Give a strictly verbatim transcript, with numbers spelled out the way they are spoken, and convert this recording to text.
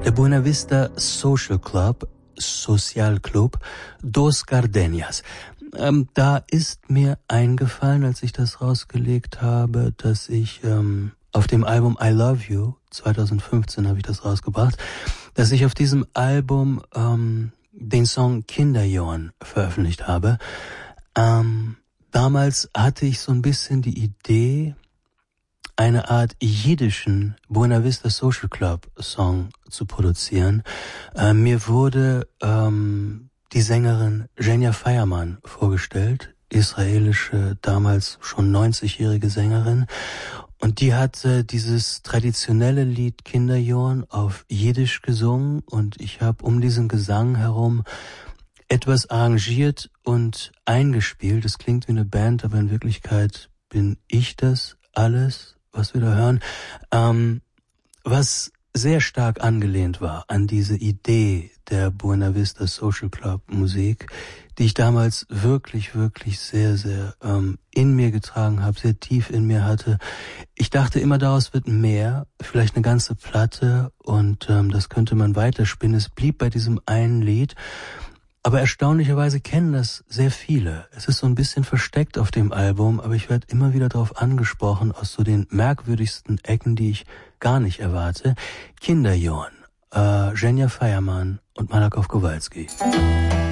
Der Buena Vista Social Club, Social Club Dos Gardenias. Ähm, da ist mir eingefallen, als ich das rausgelegt habe, dass ich ähm, auf dem Album I Love You, zwanzig fünfzehn habe ich das rausgebracht, dass ich auf diesem Album ähm, den Song Kinderjorn veröffentlicht habe. Ähm, damals hatte ich so ein bisschen die Idee, eine Art jiddischen Buena Vista Social Club Song zu produzieren. Äh, mir wurde ähm, die Sängerin Genia Feiermann vorgestellt, israelische, damals schon neunzigjährige Sängerin. Und die hatte dieses traditionelle Lied Kinderjorn auf Jiddisch gesungen und ich habe um diesen Gesang herum etwas arrangiert und eingespielt. Es klingt wie eine Band, aber in Wirklichkeit bin ich das alles, was wir da hören, ähm, was sehr stark angelehnt war an diese Idee der Buena Vista Social Club Musik, die ich damals wirklich, wirklich sehr, sehr ähm, in mir getragen habe, sehr tief in mir hatte. Ich dachte immer, daraus wird mehr, vielleicht eine ganze Platte und ähm, das könnte man weiterspinnen. Es blieb bei diesem einen Lied. Aber erstaunlicherweise kennen das sehr viele. Es ist so ein bisschen versteckt auf dem Album, aber ich werde immer wieder darauf angesprochen, aus so den merkwürdigsten Ecken, die ich gar nicht erwarte. Kinderjorn, äh, Genia Feiermann und Malakow Kowalski.